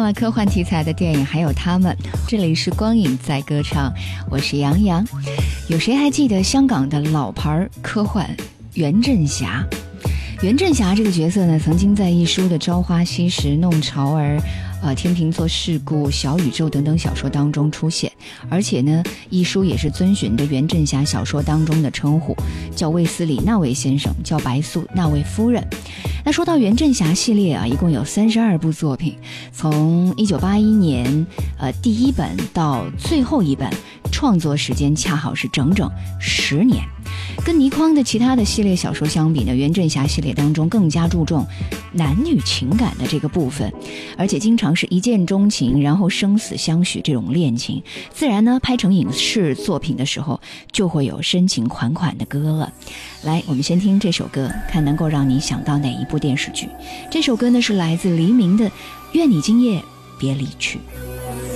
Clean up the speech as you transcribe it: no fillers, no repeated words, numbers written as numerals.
了科幻题材的电影还有他们。这里是光影在歌唱，我是杨洋。有谁还记得香港的老牌科幻袁振霞？袁振霞这个角色呢，曾经在一书的《朝花夕拾》、《弄潮儿》、天秤座事故、小宇宙等等小说当中出现，而且呢，一书也是遵循的袁振霞小说当中的称呼，叫卫斯理那位先生，叫白素那位夫人。那说到袁振霞系列啊，一共有32部作品，从1981年第一本到最后一本，创作时间恰好是整整10年。跟倪匡的其他的系列小说相比呢，袁振霞系列当中更加注重男女情感的这个部分，而且经常是一见钟情，然后生死相许这种恋情，自然呢拍成影视作品的时候就会有深情款款的歌了。来，我们先听这首歌，看能够让你想到哪一部电视剧。这首歌呢是来自黎明的《愿你今夜别离去》。